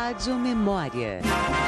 Rádio Memória.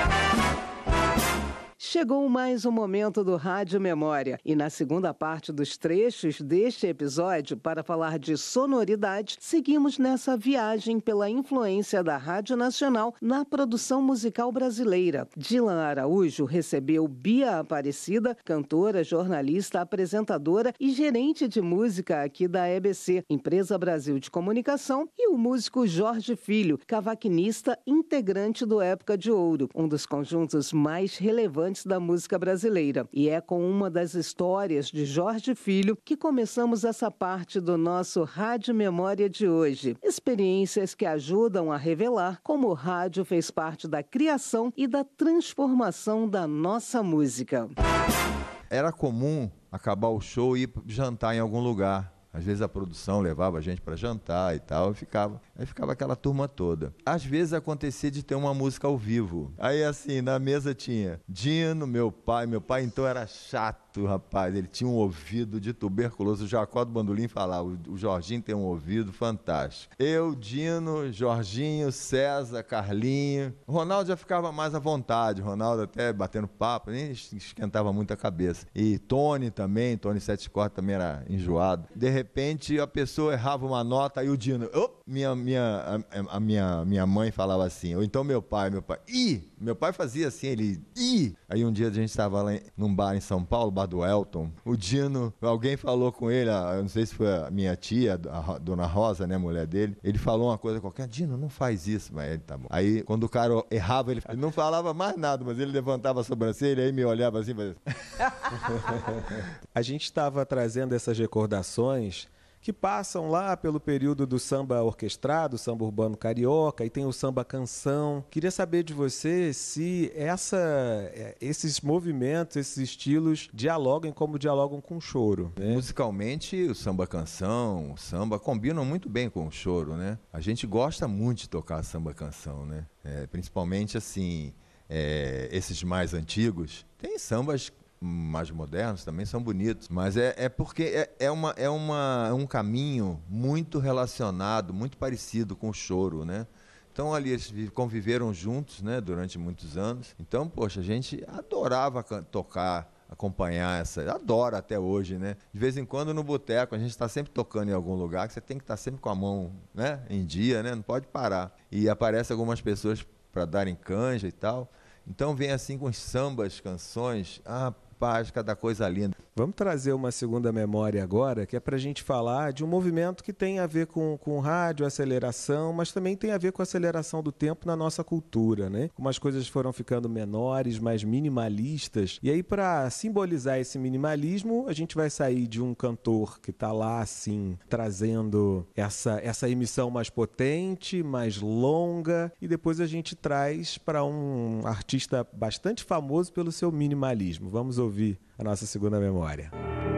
Chegou mais um momento do Rádio Memória e na segunda parte dos trechos deste episódio, para falar de sonoridade, seguimos nessa viagem pela influência da Rádio Nacional na produção musical brasileira. Dylan Araújo recebeu Bia Aparecida, cantora, jornalista, apresentadora e gerente de música aqui da EBC, Empresa Brasil de Comunicação, e o músico Jorge Filho, cavaquinista integrante do Época de Ouro, um dos conjuntos mais relevantes da música brasileira. E é com uma das histórias de Jorge Filho que começamos essa parte do nosso Rádio Memória de hoje. Experiências que ajudam a revelar como o rádio fez parte da criação e da transformação da nossa música. Era comum acabar o show e ir jantar em algum lugar. Às vezes a produção levava a gente para jantar e tal, aí ficava aquela turma toda. Às vezes acontecia de ter uma música ao vivo. Aí assim, na mesa tinha Dino, meu pai então era chato, rapaz, ele tinha um ouvido de tuberculoso. O Jacó do Bandolim falava, o Jorginho tem um ouvido fantástico. Eu, Dino, Jorginho, César, Carlinho. O Ronaldo já ficava mais à vontade, o Ronaldo até batendo papo, nem esquentava muito a cabeça. E Tony também, Tony Sete Cortes também era enjoado. De repente a pessoa errava uma nota, aí o Dino, minha mãe falava assim, ou então meu pai, meu pai fazia assim, ele, aí um dia a gente estava lá num bar em São Paulo, bar do Elton, o Dino, alguém falou com ele, eu não sei se foi a minha tia, a dona Rosa, né, mulher dele, ele falou uma coisa qualquer, Dino, não faz isso, mas ele, tá bom. Aí quando o cara errava, ele não falava mais nada, mas ele levantava a sobrancelha, aí me olhava assim, fazia... A gente estava trazendo essas recordações que passam lá pelo período do samba orquestrado, samba urbano carioca, e tem o samba canção. Queria saber de você se esses movimentos, esses estilos dialogam como dialogam com o choro, né? Musicalmente, o samba canção, o samba combinam muito bem com o choro, né? A gente gosta muito de tocar samba canção, né? Principalmente assim, esses mais antigos. Tem sambas mais modernos também são bonitos, mas porque é um caminho muito relacionado, muito parecido com o choro, né? Então ali eles conviveram juntos, né, durante muitos anos. Então, poxa, a gente adorava tocar, acompanhar adora até hoje, né? De vez em quando no boteco, a gente está sempre tocando em algum lugar, que você tem que estar sempre com a mão, né, em dia, né? Não pode parar. E aparecem algumas pessoas para darem canja e tal. Então vem assim com os sambas, canções, paz, cada coisa linda. Vamos trazer uma segunda memória agora, que é para a gente falar de um movimento que tem a ver com rádio, aceleração, mas também tem a ver com a aceleração do tempo na nossa cultura, né? Como as coisas foram ficando menores, mais minimalistas. E aí, para simbolizar esse minimalismo, a gente vai sair de um cantor que está lá, assim, trazendo essa emissão mais potente, mais longa, e depois a gente traz para um artista bastante famoso pelo seu minimalismo. Vamos ouvir a nossa segunda memória.